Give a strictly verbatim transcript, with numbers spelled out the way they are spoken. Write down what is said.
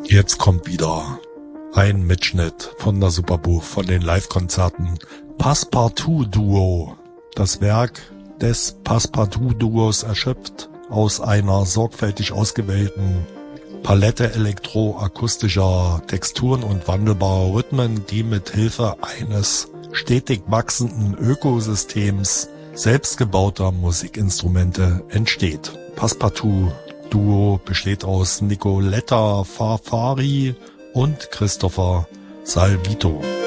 Jetzt kommt wieder ein Mitschnitt von der Superbooth, von den Live-Konzerten Passepartout-Duo. Das Werk des Passepartout-Duos erschöpft aus einer sorgfältig ausgewählten Palette elektroakustischer Texturen und wandelbarer Rhythmen, die mit Hilfe eines stetig wachsenden Ökosystems selbstgebauter Musikinstrumente entsteht. Passepartout-Duo besteht aus Nicoletta Farfari und Christopher Salvito.